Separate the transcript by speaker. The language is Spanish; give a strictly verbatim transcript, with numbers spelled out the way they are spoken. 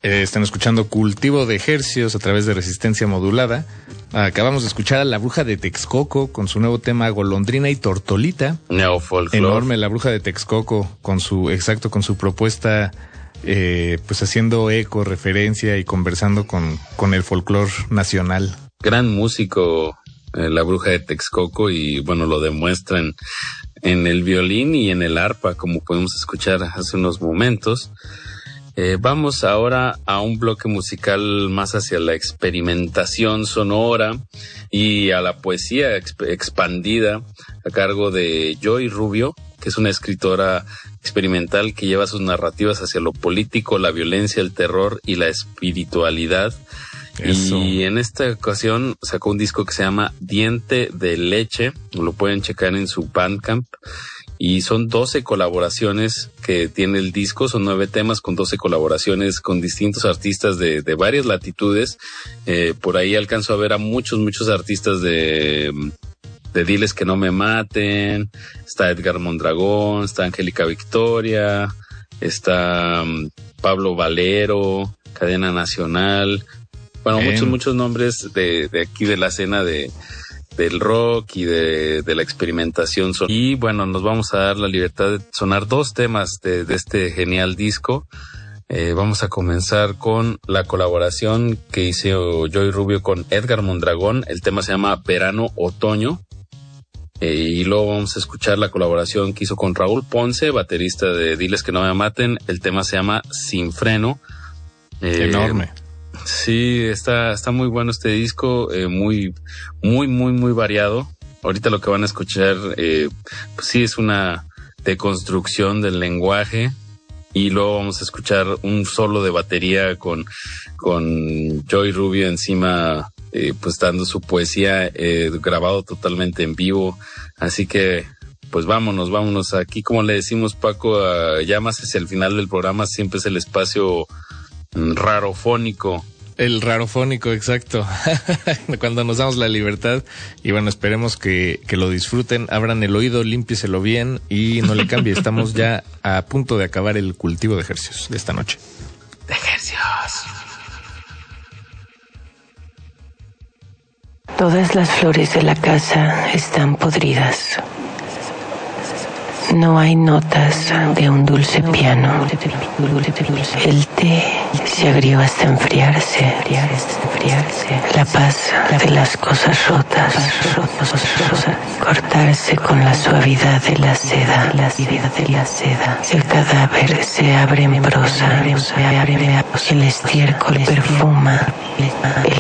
Speaker 1: Eh, están escuchando Cultivo de Hercios a través de Resistencia Modulada. Acabamos de escuchar a La Bruja de Texcoco con su nuevo tema Golondrina y Tortolita.
Speaker 2: Neofolklore.
Speaker 1: Enorme La Bruja de Texcoco con su, exacto, con su propuesta, eh, pues haciendo eco, referencia y conversando con, con el folclore nacional.
Speaker 2: Gran músico, eh, La Bruja de Texcoco, y bueno, lo demuestran en el violín y en el arpa, como podemos escuchar hace unos momentos. Eh, vamos ahora a un bloque musical más hacia la experimentación sonora y a la poesía exp- expandida a cargo de Joy Rubio, que es una escritora experimental que lleva sus narrativas hacia lo político, la violencia, el terror y la espiritualidad. Eso. Y en esta ocasión sacó un disco que se llama Diente de Leche, lo pueden checar en su Bandcamp. Y son doce colaboraciones que tiene el disco, son nueve temas con doce colaboraciones con distintos artistas de, de varias latitudes. Eh, por ahí alcanzo a ver a muchos, muchos artistas de, de Diles que no me maten. Está Edgar Mondragón, está Angélica Victoria, está um, Pablo Valero, Cadena Nacional. Bueno, Bien. muchos, muchos nombres de, de aquí de la escena de... del rock y de, de la experimentación. Y bueno, nos vamos a dar la libertad de sonar dos temas de, de este genial disco. Eh, vamos a comenzar con la colaboración que hizo Joy Rubio con Edgar Mondragón. El tema se llama Verano Otoño. Eh, y luego vamos a escuchar la colaboración que hizo con Raúl Ponce, baterista de Diles que no me maten. El tema se llama Sin Freno.
Speaker 1: Eh, Enorme.
Speaker 2: Sí, está, está muy bueno este disco, eh, muy, muy, muy, muy variado. Ahorita lo que van a escuchar, eh, pues sí es una deconstrucción del lenguaje, y luego vamos a escuchar un solo de batería con, con Joy Rubio encima, eh, pues dando su poesía, eh, grabado totalmente en vivo. Así que, pues vámonos, vámonos. Aquí, como le decimos, Paco, uh, ya más hacia el final del programa siempre es el espacio rarofónico.
Speaker 1: El rarofónico, exacto. Cuando nos damos la libertad. Y bueno, esperemos que, que lo disfruten. Abran el oído, límpieselo bien y no le cambie. Estamos ya a punto de acabar el cultivo de hercios de esta noche.
Speaker 2: De hercios.
Speaker 3: Todas las flores de la casa están podridas. No hay notas de un dulce piano. El té se agrió hasta enfriarse. La paz de las cosas rotas. Cortarse con la suavidad de la seda. El cadáver se abre en prosa. El estiércol perfuma.